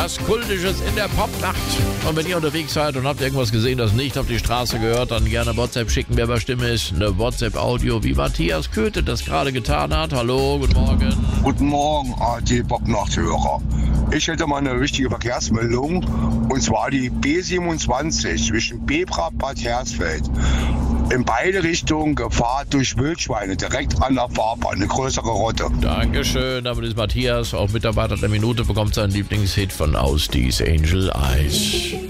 Was Kultisches in der Popnacht. Und wenn ihr unterwegs seid und habt irgendwas gesehen, das nicht auf die Straße gehört, dann gerne WhatsApp schicken, wer bei Stimme ist. Eine WhatsApp-Audio, wie Matthias Köthe das gerade getan hat. Hallo, guten Morgen. Guten Morgen, AT Popnachthörer. Ich hätte mal eine wichtige Verkehrsmeldung, und zwar die B27 zwischen Bebra-Bad Hersfeld. In beide Richtungen Gefahr durch Wildschweine, direkt an der Fahrbahn, eine größere Rotte. Dankeschön, damit ist Matthias, auch Mitarbeiter der Minute, bekommt seinen Lieblingshit von Austies Angel Eyes.